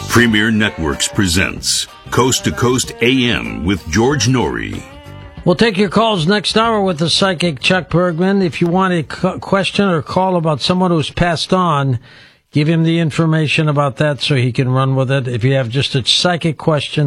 Premier Networks presents Coast to Coast AM with George Norrie. We'll take your calls next hour with the psychic Chuck Bergman. If you want a question or call about someone who's passed on, give him the information about that so he can run with it. If you have just a psychic question,